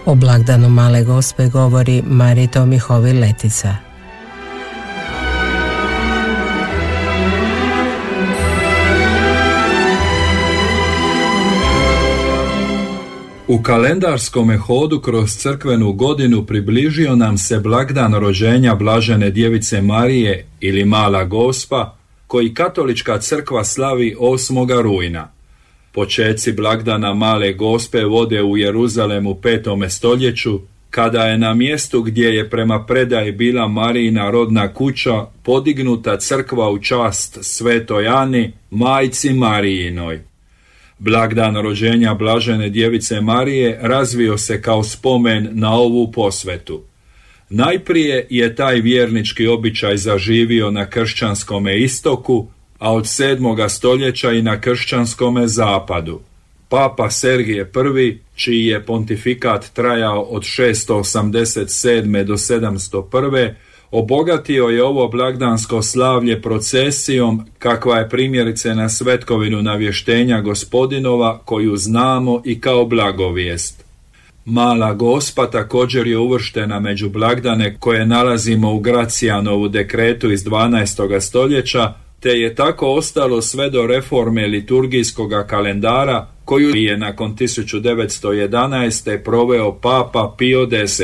O blagdanu Male Gospe govori Marito Mihovil-Letica. U kalendarskome hodu kroz crkvenu godinu približio nam se blagdan rođenja Blažene Djevice Marije ili Mala Gospa, koji katolička crkva slavi 8. rujna. Počeci blagdana Male Gospe vode u Jeruzalemu u 5. stoljeću, kada je na mjestu gdje je prema predaji bila Marijina rodna kuća podignuta crkva u čast Svetoj Ani, majci Marijinoj. Blagdan rođenja Blažene Djevice Marije razvio se kao spomen na ovu posvetu. Najprije je taj vjernički običaj zaživio na kršćanskome istoku, a od 7. stoljeća i na kršćanskome zapadu. Papa Sergije I, čiji je pontifikat trajao od 687. do 701. obogatio je ovo blagdansko slavlje procesijom, kakva je primjerice na svetkovinu navještenja Gospodinova, koju znamo i kao blagovijest. Mala Gospa također je uvrštena među blagdane koje nalazimo u Gracijanovu dekretu iz 12. stoljeća, te je tako ostalo sve do reforme liturgijskog kalendara, koju je nakon 1911. proveo Papa Pio X.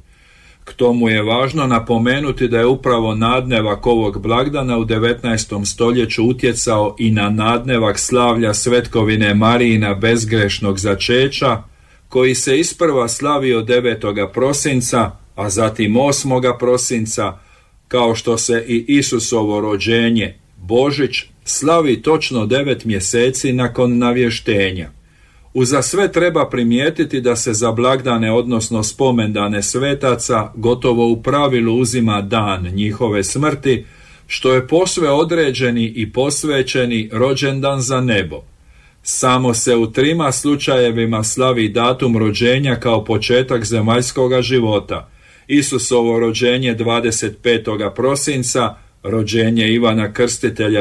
K tomu je važno napomenuti da je upravo nadnevak ovog blagdana u 19. stoljeću utjecao i na nadnevak slavlja svetkovine Marijina bezgrešnog začeća, koji se isprva slavio 9. prosinca, a zatim 8. prosinca, kao što se i Isusovo rođenje, Božić, slavi točno 9 mjeseci nakon navještenja. Uza sve treba primijetiti da se za blagdane, odnosno spomendane svetaca, gotovo u pravilu uzima dan njihove smrti, što je posve određeni i posvećeni rođendan za nebo. Samo se u 3 slučajevima slavi datum rođenja kao početak zemaljskoga života: Isusovo rođenje 25. prosinca, rođenje Ivana Krstitelja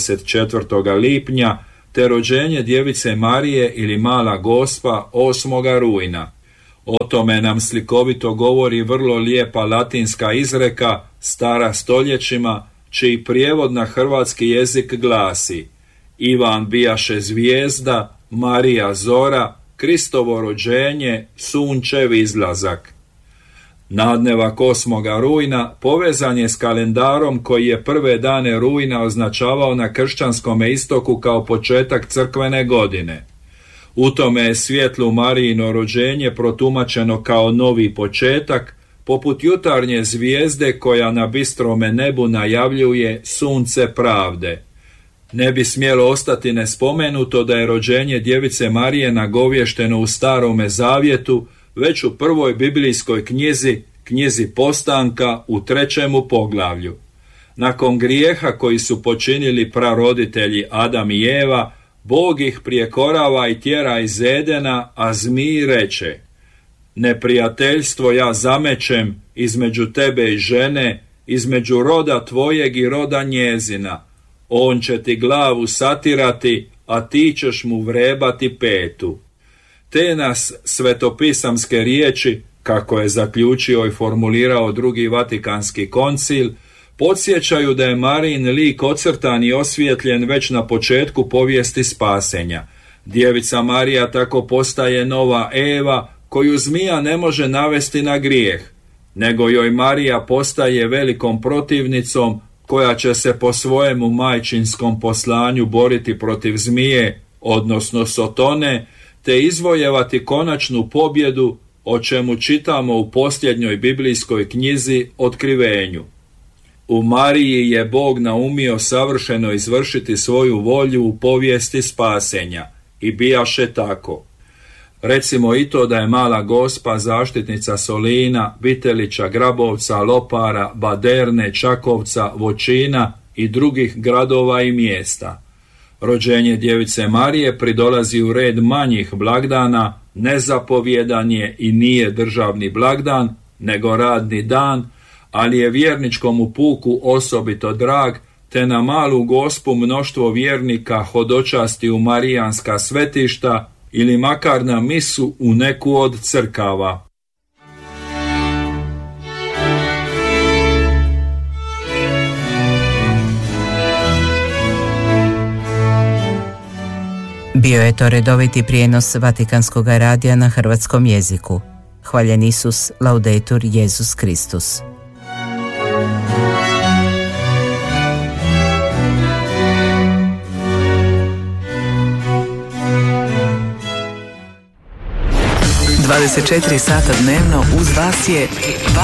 24. lipnja, te rođenje Djevice Marije ili Mala Gospa 8. rujna. O tome nam slikovito govori vrlo lijepa latinska izreka, stara stoljećima, čiji prijevod na hrvatski jezik glasi: Ivan bijaše zvijezda, Marija zora, Kristovo rođenje, sunčev izlazak. Nadnevak 8. rujna povezan je s kalendarom koji je prve dane rujna označavao na kršćanskome istoku kao početak crkvene godine. U tome je svjetlu Marijino rođenje protumačeno kao novi početak, poput jutarnje zvijezde koja na bistrome nebu najavljuje sunce pravde. Ne bi smjelo ostati nespomenuto da je rođenje Djevice Marije nagovješteno u Starome zavjetu već u prvoj biblijskoj knjizi Postanka u 3. poglavlju. Nakon grijeha koji su počinili praroditelji Adam i Eva, Bog ih prijekorava i tjera iz Edena, a zmiji reče: neprijateljstvo ja zamećem između tebe i žene, između roda tvojeg i roda njezina. On će ti glavu satirati, a ti ćeš mu vrebati petu. Te nas svetopisamske riječi, kako je zaključio i formulirao Drugi Vatikanski koncil, podsjećaju da je Marijin lik ocrtan i osvijetljen već na početku povijesti spasenja. Djevica Marija tako postaje nova Eva, koju zmija ne može navesti na grijeh, nego joj Marija postaje velikom protivnicom koja će se po svojemu majčinskom poslanju boriti protiv zmije, odnosno Sotone, te izvojevati konačnu pobjedu, o čemu čitamo u posljednjoj biblijskoj knjizi Otkrivenju. U Mariji je Bog naumio savršeno izvršiti svoju volju u povijesti spasenja, i bijaše tako. Recimo i to da je Mala Gospa zaštitnica Solina, Vitelića, Grabovca, Lopara, Baderne, Čakovca, Voćina i drugih gradova i mjesta. Rođenje Djevice Marije pridolazi u red manjih blagdana, nezapovjedan je i nije državni blagdan, nego radni dan, ali je vjerničkomu puku osobito drag, te na Malu Gospu mnoštvo vjernika hodočasti u marijanska svetišta ili makar na misu u neku od crkava. Bio je to redoviti prijenos Vatikanskog radija na hrvatskom jeziku. Hvaljen Isus, laudetur Jesus Kristus. ...24 sata dnevno uz vas je